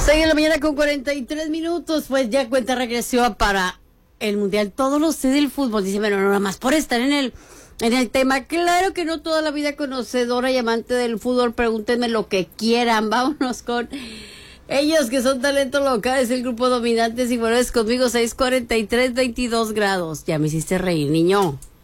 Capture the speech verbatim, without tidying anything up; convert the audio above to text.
seis de la mañana con cuarenta y tres minutos, pues ya cuenta regresión para el Mundial. Todo lo sé del fútbol. Dice, bueno, no, nada más por estar en el, en el tema. Claro que no toda la vida conocedora y amante del fútbol. Pregúntenme lo que quieran. Vámonos con ellos que son talento local. Es el grupo Dominantes y bueno, es conmigo seis cuarenta y tres, veintidós grados. Ya me hiciste reír, niño.